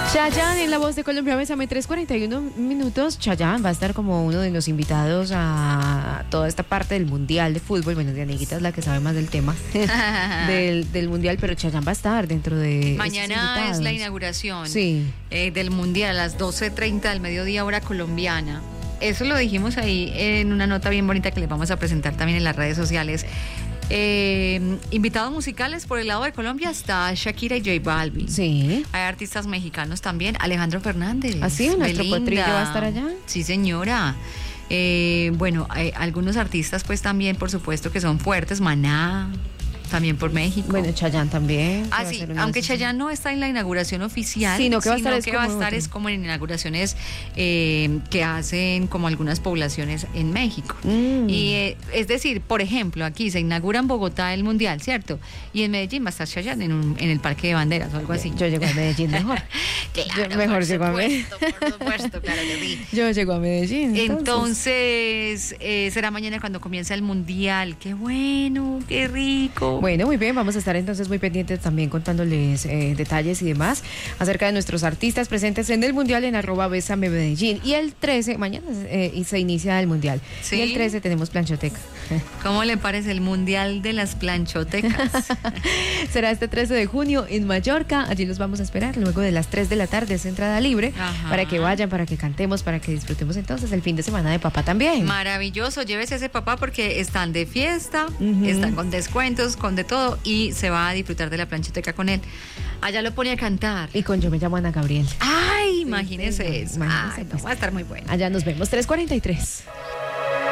Chayanne en La Voz de Colombia, Bésame, 3:41. Chayanne va a estar como uno de los invitados a toda esta parte del Mundial de Fútbol. Bueno, Dianiguita es la que sabe más del tema del Mundial, pero Chayanne va a estar dentro de mañana es la inauguración del Mundial a las 12:30 del mediodía, hora colombiana. Eso lo dijimos ahí en una nota bien bonita que les vamos a presentar también en las redes sociales. Invitados musicales por el lado de Colombia está Shakira y J Balvin. Sí. Hay artistas mexicanos también, Alejandro Fernández. ¿Así? ¿Nuestro potrillo va a estar allá? Sí, señora. Bueno, hay algunos artistas pues también, por supuesto, que son fuertes. Maná, también por México. Bueno, Chayanne también. Ah, sí, aunque Chayanne no está en la inauguración oficial, sino que va a estar es como en inauguraciones que hacen como algunas poblaciones en México. Y es decir, por ejemplo, aquí se inaugura en Bogotá el Mundial, ¿cierto? Y en Medellín va a estar Chayanne en el Parque de Banderas o algo así. Yo llego a Medellín mejor. Claro, mejor llego a Medellín. Por supuesto, claro que sí. Yo llego a Medellín. Entonces será mañana cuando comienza el Mundial. Qué bueno, qué rico. Bueno, muy bien, vamos a estar entonces muy pendientes también contándoles detalles y demás acerca de nuestros artistas presentes en el Mundial en @Bésame Medellín. Y el 13, mañana se inicia el Mundial. ¿Sí? Y el 13 tenemos planchoteca. ¿Cómo le parece el Mundial de las planchotecas? Será este 13 de junio en Mallorca, allí los vamos a esperar luego de las 3 de la tarde, es entrada libre. Ajá. Para que vayan, para que cantemos, para que disfrutemos entonces el fin de semana de papá también. Maravilloso, llévese a ese papá porque están de fiesta, están con descuentos, con de todo y se va a disfrutar de la planchoteca con él. Allá lo pone a cantar. Y con Yo me llamo Ana Gabriel. Ay, imagínese eso. Imagínese, no, va a estar muy bueno. Allá nos vemos, 3:43.